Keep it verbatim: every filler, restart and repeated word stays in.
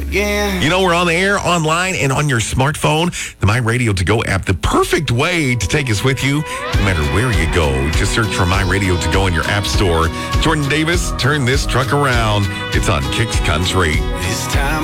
again. You know, we're on the air, online, and on your smartphone. The My Radio To Go app, the perfect way to take us with you no matter where you go. Just search for My Radio To Go in your app store. Jordan Davis, turn this truck around. It's on Kicks Country. This time